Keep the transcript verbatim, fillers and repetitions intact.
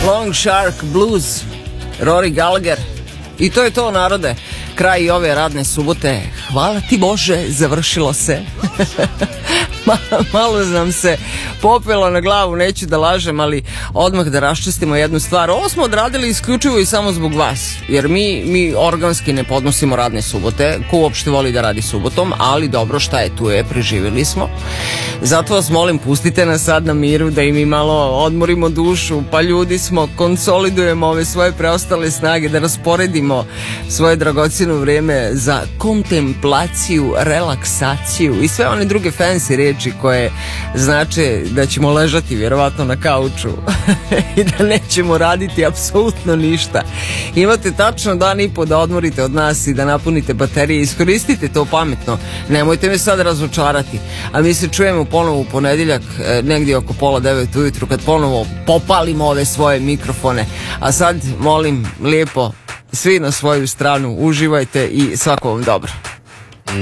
Long Shark Blues, Rory Gallagher. I to je to, narode. Kraj i ove radne subote. Hvala ti Bože, završilo se. Malo nam se popelo na glavu, neću da lažem, ali odmah da raščistimo jednu stvar. Ovo smo odradili isključivo i samo zbog vas, jer mi, mi organski ne podnosimo radne subote. Ko uopšte voli da radi subotom, ali dobro, šta je, tu je, preživjeli smo. Zato vas molim, pustite nas sad na miru, da i mi malo odmorimo dušu, pa ljudi smo, konsolidujemo ove svoje preostale snage, da rasporedimo svoje dragocjeno vrijeme za kontemplaciju, relaksaciju i sve one druge fancy reči koje znače da ćemo ležati vjerovatno na kauču i da nećemo raditi apsolutno ništa. Imate tačno dan i po da odmorite od nas i da napunite baterije. Iskoristite to pametno, nemojte me sad razočarati. A mi se čujemo ponovo u ponedjeljak, negdje oko pola devet ujutru, kad ponovo popalimo ove svoje mikrofone. A sad molim lijepo, svi na svoju stranu, uživajte i svako vam dobro.